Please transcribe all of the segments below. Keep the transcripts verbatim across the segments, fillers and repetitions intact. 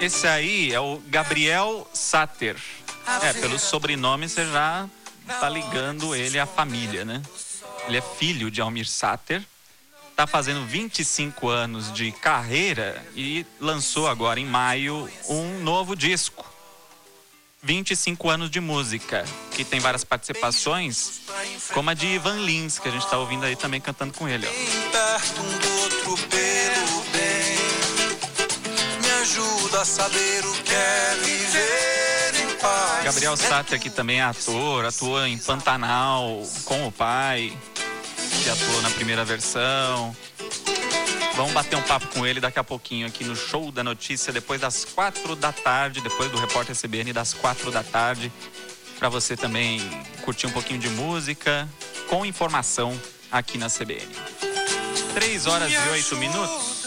Esse aí é o Gabriel Sater. É, pelo sobrenome você já tá ligando ele à família, né? Ele é filho de Almir Sater, tá fazendo vinte e cinco anos de carreira e lançou agora em maio um novo disco. vinte e cinco anos de música, que tem várias participações, como a de Ivan Lins, que a gente tá ouvindo aí também cantando com ele, ó. Perto um do outro pelo bem, me ajuda a saber o que é viver em paz. Gabriel Sater, que também é ator, atuou em Pantanal com o pai, que atuou na primeira versão. Vamos bater um papo com ele daqui a pouquinho aqui no Show da Notícia, depois das quatro da tarde, depois do Repórter C B N das quatro da tarde, para você também curtir um pouquinho de música com informação aqui na C B N. Três horas e oito minutos.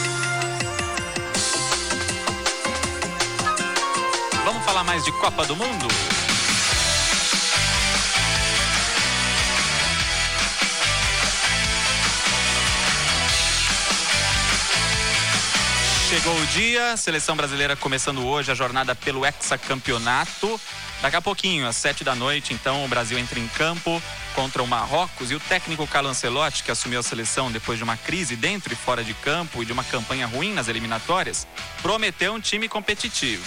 Vamos falar mais de Copa do Mundo? Chegou o dia, seleção brasileira começando hoje a jornada pelo hexacampeonato. Daqui a pouquinho, às sete da noite, então, o Brasil entra em campo contra o Marrocos. E o técnico Carlo Ancelotti, que assumiu a seleção depois de uma crise dentro e fora de campo e de uma campanha ruim nas eliminatórias, prometeu um time competitivo.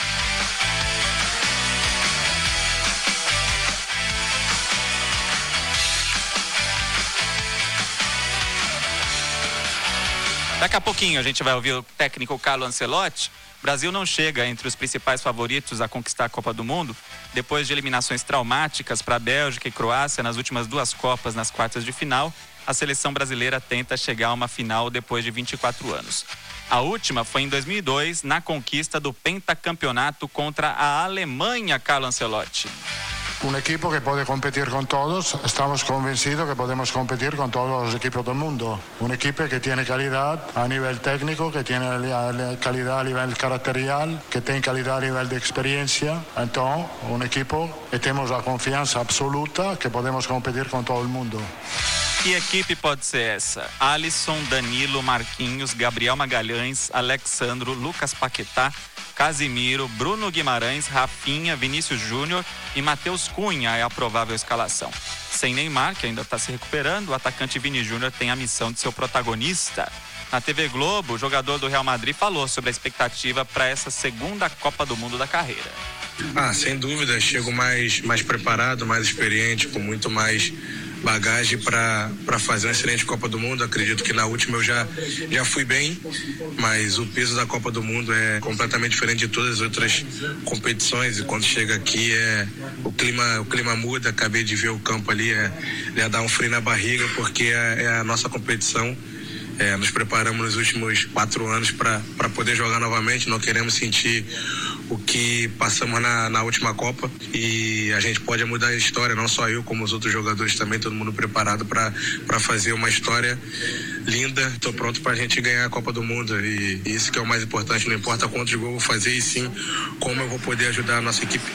Daqui a pouquinho a gente vai ouvir o técnico Carlo Ancelotti. O Brasil não chega entre os principais favoritos a conquistar a Copa do Mundo depois de eliminações traumáticas para a Bélgica e Croácia nas últimas duas Copas nas quartas de final. A seleção brasileira tenta chegar a uma final depois de vinte e quatro anos. A última foi em dois mil e dois, na conquista do pentacampeonato contra a Alemanha, Carlo Ancelotti. Un equipo que puede competir con todos, estamos convencidos que podemos competir con todos los equipos del mundo. Un equipo que tiene calidad a nivel técnico, que tiene calidad a nivel caracterial, que tiene calidad a nivel de experiencia. Entonces, un equipo que tenemos la confianza absoluta que podemos competir con todo el mundo. Que equipe pode ser essa? Alisson, Danilo, Marquinhos, Gabriel Magalhães, Alexandro, Lucas Paquetá, Casimiro, Bruno Guimarães, Rafinha, Vinícius Júnior e Matheus Cunha é a provável escalação. Sem Neymar, que ainda está se recuperando, o atacante Vini Júnior tem a missão de ser o protagonista. Na T V Globo, o jogador do Real Madrid falou sobre a expectativa para essa segunda Copa do Mundo da carreira. Ah, sem dúvida, chego mais, mais preparado, mais experiente, com muito mais bagagem para fazer uma excelente Copa do Mundo. Acredito que na última eu já, já fui bem, mas o peso da Copa do Mundo é completamente diferente de todas as outras competições, e quando chega aqui é, o, clima, o clima muda. Acabei de ver o campo ali, é, é dar um frio na barriga, porque é, é a nossa competição. É, nos preparamos nos últimos quatro anos para poder jogar novamente. Não queremos sentir o que passamos na, na última Copa, e a gente pode mudar a história, não só eu, como os outros jogadores também, todo mundo preparado para fazer uma história linda. Estou pronto para a gente ganhar a Copa do Mundo, e isso que é o mais importante. Não importa quantos gols eu vou fazer, e sim como eu vou poder ajudar a nossa equipe.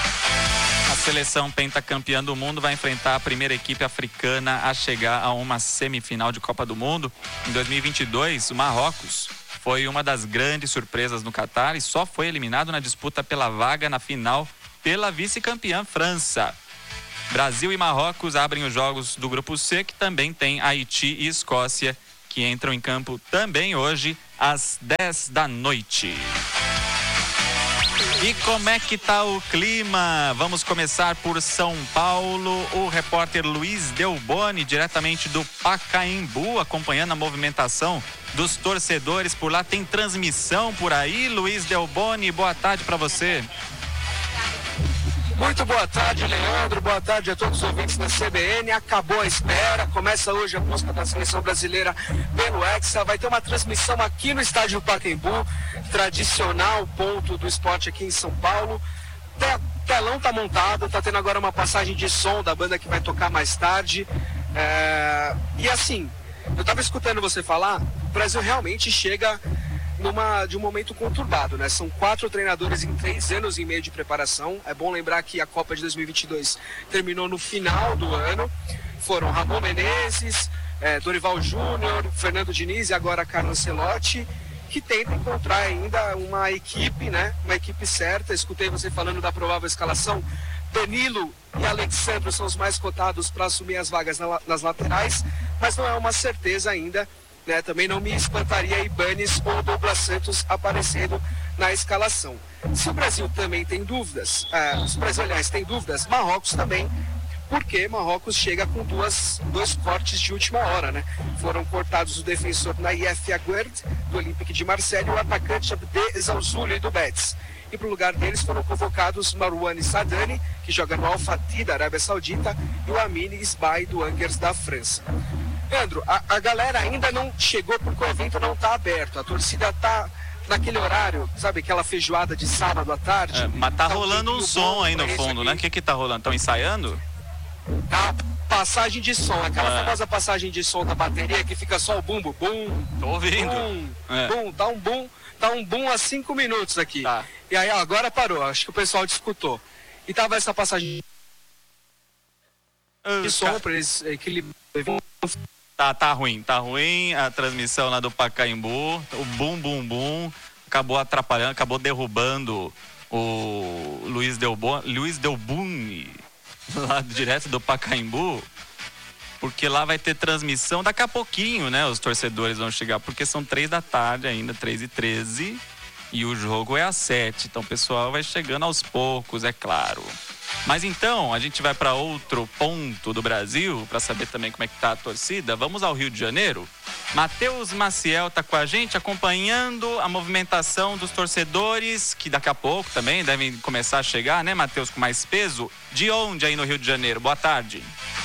A seleção pentacampeã do mundo vai enfrentar a primeira equipe africana a chegar a uma semifinal de Copa do Mundo. Em dois mil e vinte e dois, o Marrocos foi uma das grandes surpresas no Catar e só foi eliminado na disputa pela vaga na final pela vice-campeã França. Brasil e Marrocos abrem os jogos do Grupo C, que também tem Haiti e Escócia, que entram em campo também hoje às dez da noite. E como é que tá o clima? Vamos começar por São Paulo. O repórter Luiz Delboni, diretamente do Pacaembu, acompanhando a movimentação dos torcedores por lá. Tem transmissão por aí. Luiz Delboni, boa tarde para você. Muito boa tarde, Leandro. Boa tarde a todos os ouvintes da C B N. Acabou a espera. Começa hoje a busca da seleção brasileira pelo Hexa. Vai ter uma transmissão aqui no estádio Pacaembu, tradicional ponto do esporte aqui em São Paulo. O telão tá montado, tá tendo agora uma passagem de som da banda que vai tocar mais tarde. É... E assim, eu tava escutando você falar, o Brasil realmente chega numa, de um momento conturbado, né? São quatro treinadores em três anos e meio de preparação. É bom lembrar que a Copa de dois mil e vinte e dois terminou no final do ano. Foram Ramon Menezes, é, Dorival Júnior, Fernando Diniz e agora Carlo Ancelotti. que tenta encontrar ainda uma equipe, né? Uma equipe certa. Escutei você falando da provável escalação. Danilo e Alexandre são os mais cotados para assumir as vagas na, nas laterais, mas não é uma certeza ainda, né? Também não me espantaria Ibanes ou Douglas Santos aparecendo na escalação. Se o Brasil também tem dúvidas, ah, os brasileiros têm dúvidas, Marrocos também, porque Marrocos chega com duas, dois cortes de última hora, né? Foram cortados o defensor Naïef Aguerd, do Olympique de Marseille, e o atacante Abdel Zalzouli, do Betis. E para o lugar deles foram convocados Marouane Sadani, que joga no Al Fatih da Arábia Saudita, e o Amine Isbai, do Angers da França. Leandro, a, a galera ainda não chegou porque o evento não está aberto. A torcida está naquele horário, sabe, aquela feijoada de sábado à tarde. É, mas tá, tá rolando um som aí no fundo, fundo, né? O que que tá rolando? Estão ensaiando? A passagem de som, aquela é. famosa passagem de som da bateria que fica só o bum, bum, bum. Tô ouvindo. Bum, é. bum, dá um bum, dá um bum há cinco minutos aqui. Tá. E aí ó, agora parou, acho que o pessoal discutou. E tava essa passagem de uh, som cara. para eles equilibrar. Tá, tá ruim, tá ruim a transmissão lá do Pacaembu, o bum, bum, bum, acabou atrapalhando, acabou derrubando o Luiz Delbon, Luiz Delbuni, lá direto do Pacaembu, porque lá vai ter transmissão daqui a pouquinho, né? Os torcedores vão chegar, porque são três da tarde ainda, três e treze, e o jogo é às sete, então o pessoal vai chegando aos poucos, é claro. Mas então, a gente vai para outro ponto do Brasil, para saber também como é que tá a torcida. Vamos ao Rio de Janeiro. Matheus Maciel tá com a gente, acompanhando a movimentação dos torcedores, que daqui a pouco também devem começar a chegar, né, Matheus, com mais peso. De onde aí no Rio de Janeiro? Boa tarde.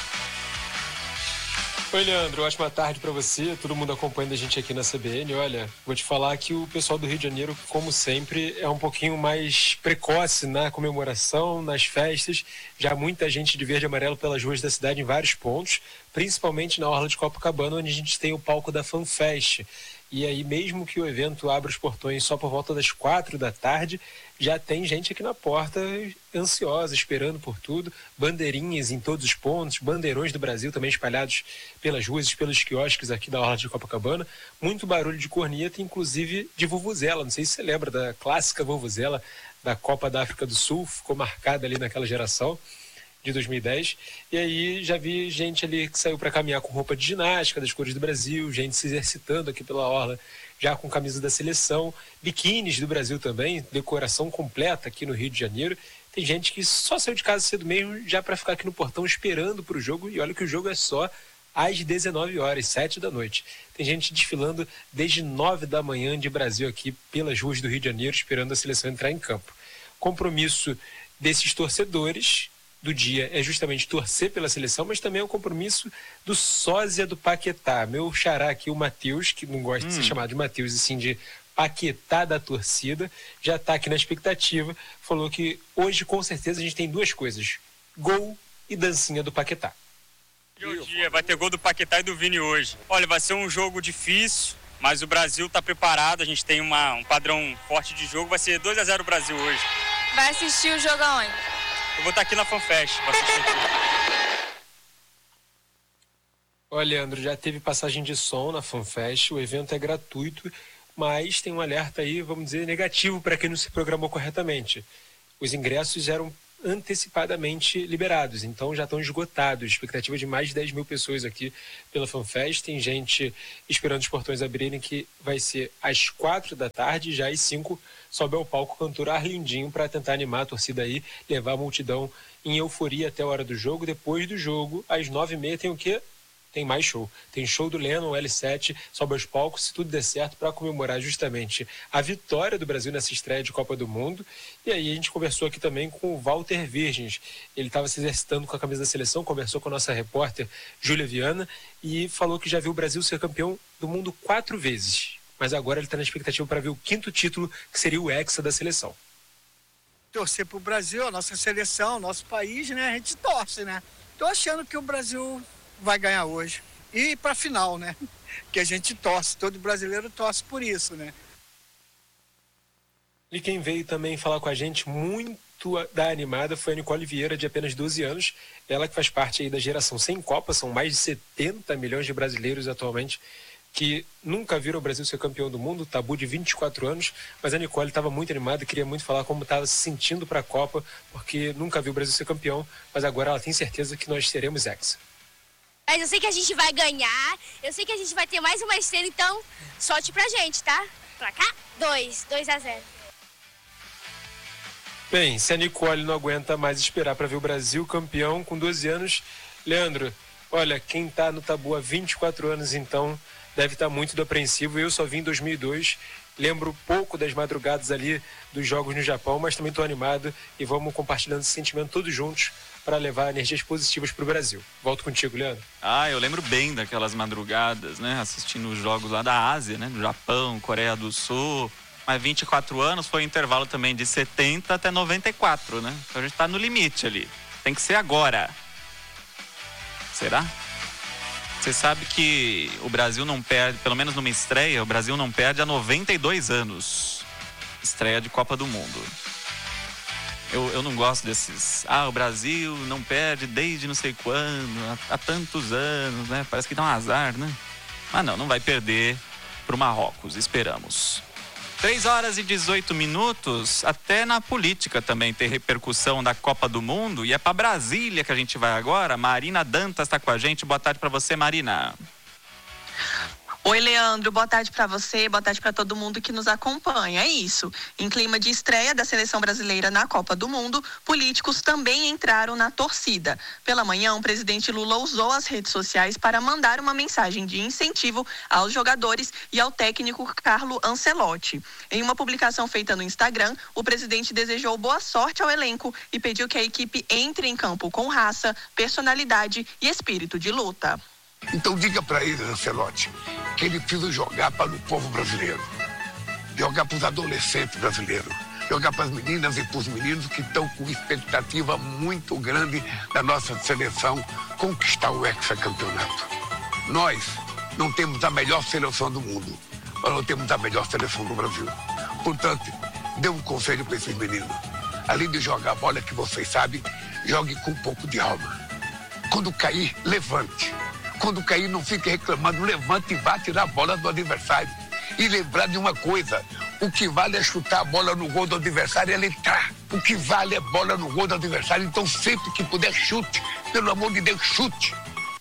Oi, Leandro, ótima tarde para você, todo mundo acompanhando a gente aqui na C B N. Olha, vou te falar que o pessoal do Rio de Janeiro, como sempre, é um pouquinho mais precoce na comemoração, nas festas. Já muita gente de verde e amarelo pelas ruas da cidade em vários pontos, principalmente na orla de Copacabana, onde a gente tem o palco da FanFest. E aí, mesmo que o evento abra os portões só por volta das quatro da tarde, já tem gente aqui na porta ansiosa, esperando por tudo. Bandeirinhas em todos os pontos, bandeirões do Brasil também espalhados pelas ruas e pelos quiosques aqui da orla de Copacabana. Muito barulho de corneta, inclusive de vuvuzela. Não sei se você lembra da clássica vuvuzela da Copa da África do Sul, ficou marcada ali naquela geração de dois mil e dez, e aí já vi gente ali que saiu para caminhar com roupa de ginástica das cores do Brasil, gente se exercitando aqui pela orla já com camisa da seleção, biquínis do Brasil também, decoração completa aqui no Rio de Janeiro. Tem gente que só saiu de casa cedo mesmo já para ficar aqui no portão esperando para o jogo, e olha que o jogo é só às dezenove horas, sete da noite. Tem gente desfilando desde nove da manhã de Brasil aqui pelas ruas do Rio de Janeiro esperando a seleção entrar em campo. Compromisso desses torcedores do dia é justamente torcer pela seleção, mas também é um compromisso do sósia do Paquetá. Meu xará aqui, o Matheus, que não gosta hum. de ser chamado de Matheus, e sim de Paquetá da torcida, já está aqui na expectativa. Falou que hoje, com certeza, a gente tem duas coisas: gol e dancinha do Paquetá. Bom dia, vai ter gol do Paquetá e do Vini hoje. Olha, vai ser um jogo difícil, mas o Brasil está preparado, a gente tem uma, um padrão forte de jogo, vai ser dois a zero Brasil hoje. Vai assistir o jogo aonde? Eu vou estar aqui na FanFest, vou assistir aqui. Olha, Leandro, já teve passagem de som na FanFest, o evento é gratuito, mas tem um alerta aí, vamos dizer, negativo para quem não se programou corretamente. Os ingressos eram antecipadamente liberados, então já estão esgotados. Expectativa de mais de dez mil pessoas aqui pela FanFest. Tem gente esperando os portões abrirem, que vai ser às quatro da tarde, já às cinco sobe ao palco o cantor Arlindinho para tentar animar a torcida aí, levar a multidão em euforia até a hora do jogo. Depois do jogo, às nove e meia, tem o quê? Tem mais show. Tem show do Lennon, L sete, sobe aos palcos, se tudo der certo, para comemorar justamente a vitória do Brasil nessa estreia de Copa do Mundo. E aí a gente conversou aqui também com o Walter Virgens. Ele estava se exercitando com a camisa da seleção, conversou com a nossa repórter Júlia Viana e falou que já viu o Brasil ser campeão do mundo quatro vezes. Mas agora ele está na expectativa para ver o quinto título, que seria o hexa da seleção. Torcer para o Brasil, a nossa seleção, nosso país, né? A gente torce, né? Tô achando que o Brasil vai ganhar hoje. E para a final, né? Que a gente torce, todo brasileiro torce por isso, né? E quem veio também falar com a gente muito da animada foi a Nicole Vieira, de apenas doze anos. Ela que faz parte aí da geração sem Copa, são mais de setenta milhões de brasileiros atualmente que nunca viram o Brasil ser campeão do mundo, tabu de vinte e quatro anos, mas a Nicole estava muito animada e queria muito falar como estava se sentindo para a Copa, porque nunca viu o Brasil ser campeão, mas agora ela tem certeza que nós teremos hexa. Mas eu sei que a gente vai ganhar, eu sei que a gente vai ter mais uma estrela, então sorte pra gente, tá? Pra cá, dois, dois a zero. Bem, se a Nicole não aguenta mais esperar para ver o Brasil campeão com doze anos, Leandro, olha, quem tá no tabu há vinte e quatro anos, então, deve estar muito apreensivo. Eu só vim em dois mil e dois, lembro pouco das madrugadas ali dos jogos no Japão, mas também estou animado e vamos compartilhando esse sentimento todos juntos para levar energias positivas para o Brasil. Volto contigo, Leandro. Ah, eu lembro bem daquelas madrugadas, né? Assistindo os jogos lá da Ásia, né? Do Japão, Coreia do Sul. Mas vinte e quatro anos foi um intervalo também de setenta até noventa e quatro, né? Então a gente tá no limite ali. Tem que ser agora. Será? Você sabe que o Brasil não perde, pelo menos numa estreia, o Brasil não perde há noventa e dois anos. Estreia de Copa do Mundo. Eu, eu não gosto desses... Ah, o Brasil não perde desde não sei quando, há, há tantos anos, né? Parece que dá um azar, né? Mas não, não vai perder pro Marrocos, esperamos. três horas e dezoito minutos, até na política também tem repercussão da Copa do Mundo. E é para Brasília que a gente vai agora. Marina Dantas está com a gente. Boa tarde para você, Marina. Oi, Leandro, boa tarde para você, boa tarde para todo mundo que nos acompanha. É isso, em clima de estreia da seleção brasileira na Copa do Mundo, políticos também entraram na torcida. Pela manhã, o presidente Lula usou as redes sociais para mandar uma mensagem de incentivo aos jogadores e ao técnico Carlo Ancelotti. Em uma publicação feita no Instagram, o presidente desejou boa sorte ao elenco e pediu que a equipe entre em campo com raça, personalidade e espírito de luta. Então diga para ele, Ancelotti, que ele precisa jogar para o povo brasileiro, jogar para os adolescentes brasileiros, jogar para as meninas e para os meninos que estão com expectativa muito grande da nossa seleção conquistar o hexacampeonato. Nós não temos a melhor seleção do mundo, mas não temos a melhor seleção do Brasil. Portanto, dê um conselho para esses meninos. Além de jogar a bola que vocês sabem, jogue com um pouco de alma. Quando cair, levante. Quando cair, não fique reclamando, levante e vá tirar a bola do adversário. E lembrar de uma coisa, o que vale é chutar a bola no gol do adversário e ele entrar. O que vale é bola no gol do adversário, então sempre que puder, chute. Pelo amor de Deus, chute.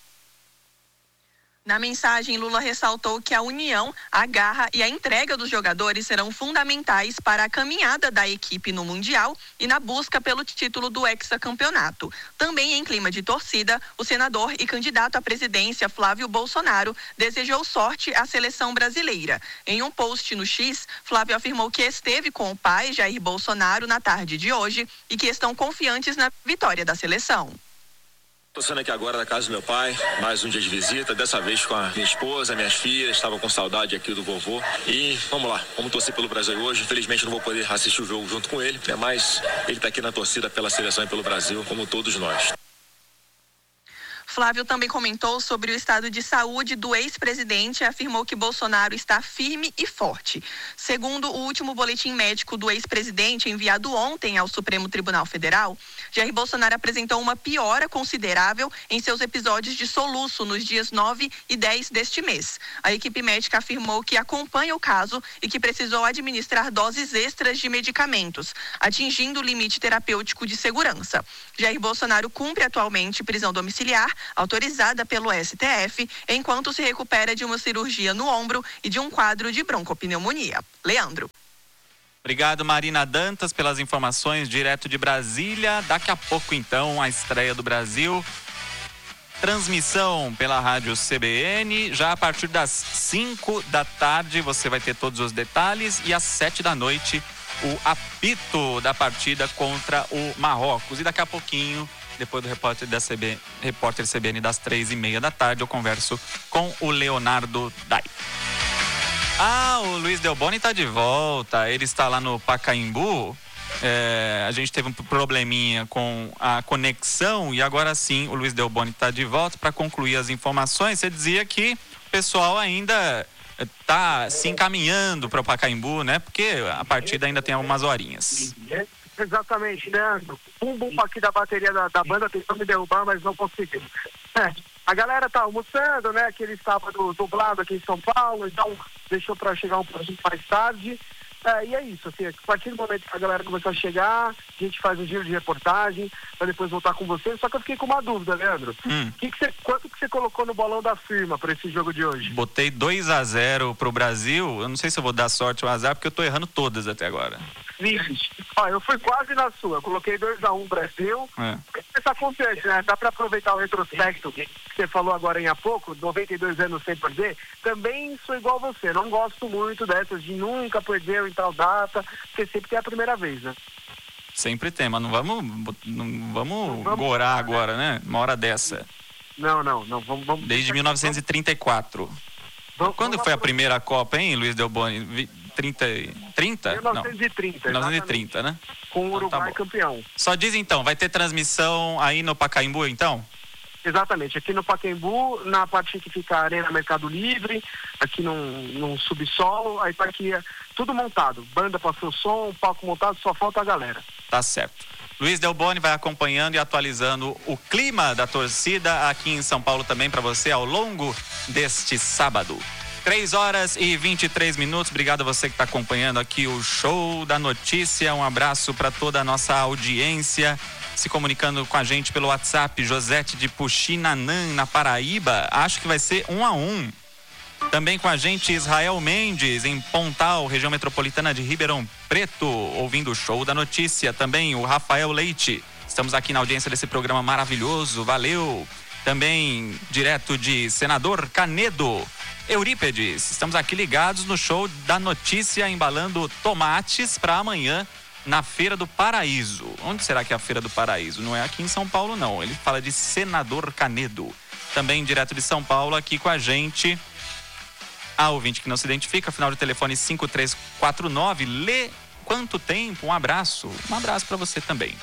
Na mensagem, Lula ressaltou que a união, a garra e a entrega dos jogadores serão fundamentais para a caminhada da equipe no Mundial e na busca pelo título do hexacampeonato. Também em clima de torcida, o senador e candidato à presidência Flávio Bolsonaro desejou sorte à seleção brasileira. Em um post no X, Flávio afirmou que esteve com o pai, Jair Bolsonaro, na tarde de hoje e que estão confiantes na vitória da seleção. Estou saindo aqui agora da casa do meu pai, mais um dia de visita, dessa vez com a minha esposa, minhas filhas, estava com saudade aqui do vovô. E vamos lá, vamos torcer pelo Brasil hoje. Infelizmente não vou poder assistir o jogo junto com ele, mas ele está aqui na torcida pela seleção e pelo Brasil, como todos nós. Flávio também comentou sobre o estado de saúde do ex-presidente e afirmou que Bolsonaro está firme e forte. Segundo o último boletim médico do ex-presidente enviado ontem ao Supremo Tribunal Federal, Jair Bolsonaro apresentou uma piora considerável em seus episódios de soluço nos dias nove e dez deste mês. A equipe médica afirmou que acompanha o caso e que precisou administrar doses extras de medicamentos, atingindo o limite terapêutico de segurança. Jair Bolsonaro cumpre atualmente prisão domiciliar, autorizada pelo S T F, enquanto se recupera de uma cirurgia no ombro e de um quadro de broncopneumonia. Leandro. Obrigado, Marina Dantas, pelas informações direto de Brasília. Daqui a pouco, então, a estreia do Brasil. Transmissão pela rádio C B N. Já a partir das cinco da tarde você vai ter todos os detalhes. E às sete da noite, o apito da partida contra o Marrocos. E daqui a pouquinho, depois do repórter da C B N, repórter C B N das três e meia da tarde, eu converso com o Leonardo Dai. Ah, o Luiz Delboni está de volta. Ele está lá no Pacaembu. É, a gente teve um probleminha com a conexão e agora sim o Luiz Delboni está de volta para concluir as informações. Você dizia que o pessoal ainda está se encaminhando para o Pacaembu, né? Porque a partida ainda tem algumas horinhas. Exatamente, né? Um bumbo aqui da bateria da, da banda tentou me derrubar, mas não conseguiu. É, A galera tá almoçando, né? Aquele sábado dublado aqui em São Paulo, então deixou para chegar um pouquinho mais tarde. É, e é isso, assim, a partir do momento que a galera começou a chegar, a gente faz um giro de reportagem para depois voltar com vocês. Só que eu fiquei com uma dúvida, Leandro. Hum. Que que você, quanto que você colocou no bolão da firma para esse jogo de hoje? Botei dois a zero pro Brasil. Eu não sei se eu vou dar sorte ou azar, porque eu tô errando todas até agora. Vixe. Ó, eu fui quase na sua. Eu coloquei dois a um Brasil. É. Isso acontece, né? Dá para aproveitar o retrospecto que você falou agora em há pouco, noventa e dois anos sem perder. Também sou igual você. Não gosto muito dessas de nunca perder em tal data, porque sempre tem a primeira vez, né? Sempre tem, mas não vamos, não vamos, Não vamos gorar agora, né? Uma hora dessa. Não, não, não. Vamos, vamos... Desde mil novecentos e trinta e quatro. Vamos, Quando vamos foi a aproveitar. primeira Copa, hein, Luiz Del Boni? trinta? trinta? mil novecentos e trinta, Não. mil novecentos e trinta, né? Com o Uruguai Então, tá bom. campeão. Só diz então, vai ter transmissão aí no Pacaembu, então? Exatamente, aqui no Pacaembu, na parte que fica a Arena Mercado Livre, aqui num, num subsolo, aí tá aqui é tudo montado, banda para seu som, palco montado, só falta a galera. Tá certo. Luiz Del Boni vai acompanhando e atualizando o clima da torcida aqui em São Paulo também para você ao longo deste sábado. três horas e vinte e três minutos. Obrigado a você que está acompanhando aqui o Show da Notícia. Um abraço para toda a nossa audiência. Se comunicando com a gente pelo WhatsApp, Josete de Puxinanã, na Paraíba. Acho que vai ser um a um. Também com a gente, Israel Mendes, em Pontal, região metropolitana de Ribeirão Preto, ouvindo o Show da Notícia. Também o Rafael Leite. Estamos aqui na audiência desse programa maravilhoso. Valeu! Também direto de Senador Canedo, Eurípedes. Estamos aqui ligados no Show da Notícia, embalando tomates para amanhã na Feira do Paraíso. Onde será que é a Feira do Paraíso? Não é aqui em São Paulo, não. Ele fala de Senador Canedo. Também direto de São Paulo, aqui com a gente, a ouvinte que não se identifica, final de telefone cinco três quatro nove. Lê quanto tempo? Um abraço. Um abraço para você também.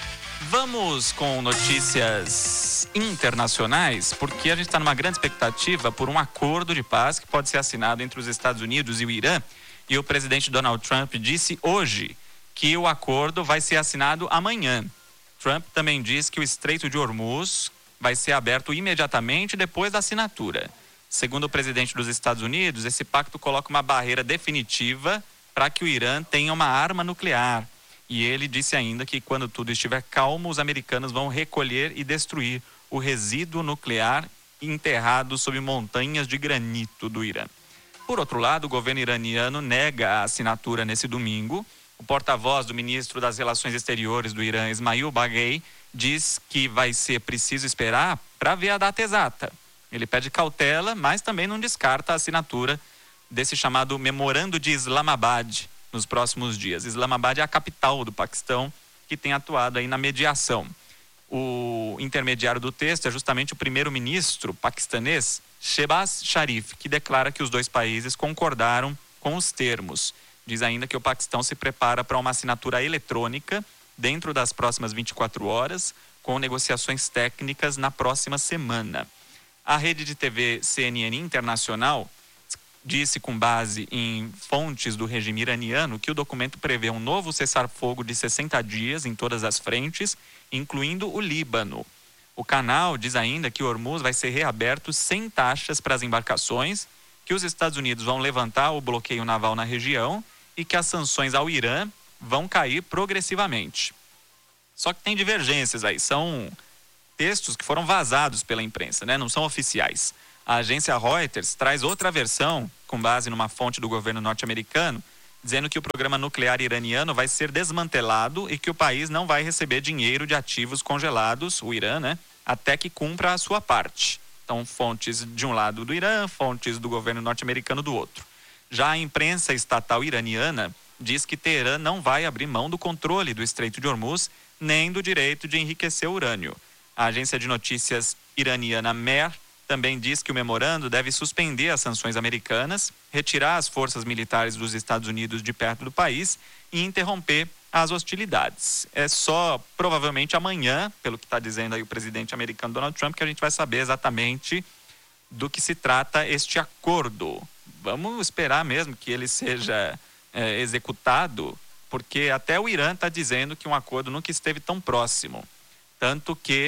Vamos com notícias internacionais, porque a gente está numa grande expectativa por um acordo de paz que pode ser assinado entre os Estados Unidos e o Irã. E o presidente Donald Trump disse hoje que o acordo vai ser assinado amanhã. Trump também diz que o Estreito de Hormuz vai ser aberto imediatamente depois da assinatura. Segundo o presidente dos Estados Unidos, esse pacto coloca uma barreira definitiva para que o Irã tenha uma arma nuclear. E ele disse ainda que quando tudo estiver calmo, os americanos vão recolher e destruir o resíduo nuclear enterrado sob montanhas de granito do Irã. Por outro lado, o governo iraniano nega a assinatura nesse domingo. O porta-voz do ministro das Relações Exteriores do Irã, Ismail Baghei, diz que vai ser preciso esperar para ver a data exata. Ele pede cautela, mas também não descarta a assinatura desse chamado Memorando de Islamabad nos próximos dias. Islamabad é a capital do Paquistão, que tem atuado aí na mediação. O intermediário do texto é justamente o primeiro-ministro paquistanês, Shehbaz Sharif, que declara que os dois países concordaram com os termos. Diz ainda que o Paquistão se prepara para uma assinatura eletrônica dentro das próximas vinte e quatro horas, com negociações técnicas na próxima semana. A rede de T V C N N Internacional disse, com base em fontes do regime iraniano, que o documento prevê um novo cessar-fogo de sessenta dias em todas as frentes, incluindo o Líbano. O canal diz ainda que Hormuz vai ser reaberto sem taxas para as embarcações, que os Estados Unidos vão levantar o bloqueio naval na região e que as sanções ao Irã vão cair progressivamente. Só que tem divergências aí, são textos que foram vazados pela imprensa, né? Não são oficiais. A agência Reuters traz outra versão, com base numa fonte do governo norte-americano, dizendo que o programa nuclear iraniano vai ser desmantelado e que o país não vai receber dinheiro de ativos congelados, o Irã, né? Até que cumpra a sua parte. Então, fontes de um lado do Irã, fontes do governo norte-americano do outro. Já a imprensa estatal iraniana diz que Teherã não vai abrir mão do controle do Estreito de Hormuz, nem do direito de enriquecer urânio. A agência de notícias iraniana Mer também diz que o memorando deve suspender as sanções americanas, retirar as forças militares dos Estados Unidos de perto do país e interromper as hostilidades. É só provavelmente amanhã, pelo que está dizendo aí o presidente americano Donald Trump, que a gente vai saber exatamente do que se trata este acordo. Vamos esperar mesmo que ele seja é, executado, porque até o Irã está dizendo que um acordo nunca esteve tão próximo. Tanto que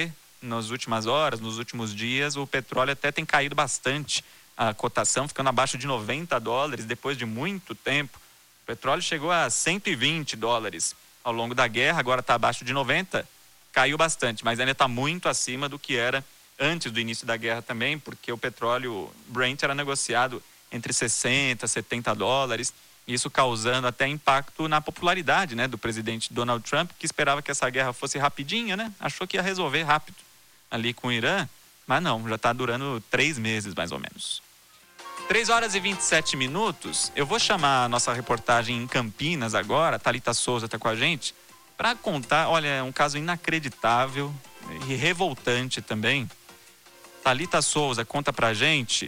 nas últimas horas, nos últimos dias, o petróleo até tem caído bastante. A cotação ficando abaixo de noventa dólares depois de muito tempo. O petróleo chegou a cento e vinte dólares ao longo da guerra, agora está abaixo de noventa. Caiu bastante, mas ainda está muito acima do que era antes do início da guerra também, porque o petróleo Brent era negociado entre sessenta, setenta dólares, isso causando até impacto na popularidade, né, do presidente Donald Trump, que esperava que essa guerra fosse rapidinha, né? Achou que ia resolver rápido ali com o Irã, mas não, já está durando três meses mais ou menos. três horas e vinte e sete minutos, eu vou chamar a nossa reportagem em Campinas agora, Thalita Souza está com a gente, para contar, olha, é um caso inacreditável e revoltante também. Thalita Souza conta pra gente,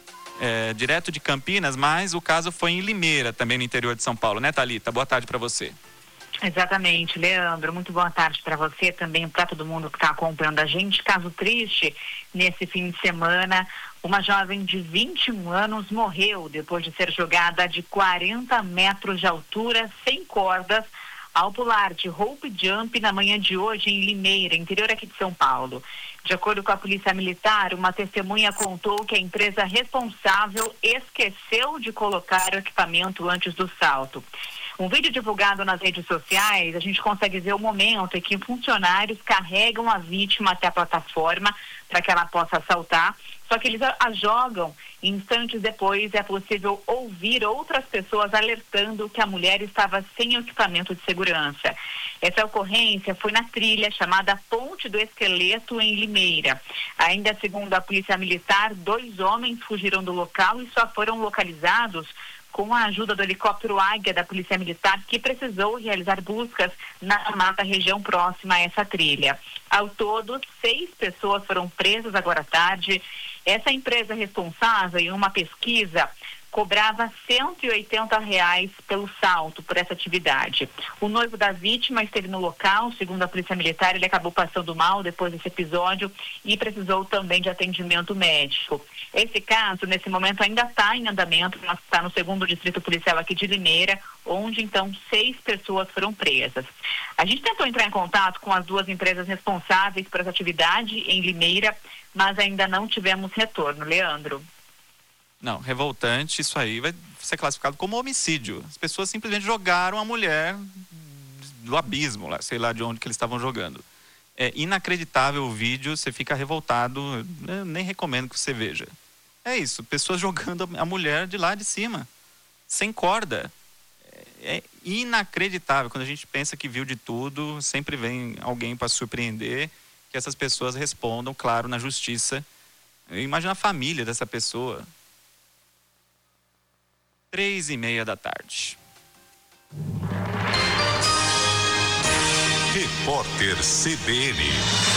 é, direto de Campinas, mas o caso foi em Limeira, também no interior de São Paulo, né, Thalita? Boa tarde para você. Exatamente, Leandro, muito boa tarde para você, também para todo mundo que está acompanhando a gente. Caso triste, nesse fim de semana, uma jovem de vinte e um anos morreu depois de ser jogada de quarenta metros de altura, sem cordas, ao pular de rope jump na manhã de hoje em Limeira, interior aqui de São Paulo. De acordo com a Polícia Militar, uma testemunha contou que a empresa responsável esqueceu de colocar o equipamento antes do salto. Um vídeo divulgado nas redes sociais, a gente consegue ver o momento em que funcionários carregam a vítima até a plataforma para que ela possa saltar, só que eles a jogam e instantes depois é possível ouvir outras pessoas alertando que a mulher estava sem equipamento de segurança. Essa ocorrência foi na trilha chamada Ponte do Esqueleto, em Limeira. Ainda segundo a Polícia Militar, dois homens fugiram do local e só foram localizados com a ajuda do helicóptero Águia da Polícia Militar, que precisou realizar buscas na mata região próxima a essa trilha. Ao todo, seis pessoas foram presas agora à tarde. Essa empresa responsável, em uma pesquisa, cobrava cento e oitenta reais pelo salto, por essa atividade. O noivo da vítima esteve no local, segundo a Polícia Militar, ele acabou passando mal depois desse episódio e precisou também de atendimento médico. Esse caso, nesse momento, ainda está em andamento, nós está no segundo distrito policial aqui de Limeira, onde, então, seis pessoas foram presas. A gente tentou entrar em contato com as duas empresas responsáveis por essa atividade em Limeira, mas ainda não tivemos retorno. Leandro. Não, revoltante, isso aí vai ser classificado como homicídio. As pessoas simplesmente jogaram a mulher do abismo, lá, sei lá de onde que eles estavam jogando. É inacreditável o vídeo, você fica revoltado, eu nem recomendo que você veja. É isso, pessoas jogando a mulher de lá de cima, sem corda. É inacreditável, quando a gente pensa que viu de tudo, sempre vem alguém para surpreender, que essas pessoas respondam, claro, na justiça. Imagina a família dessa pessoa. Três e meia da tarde. Repórter C B N.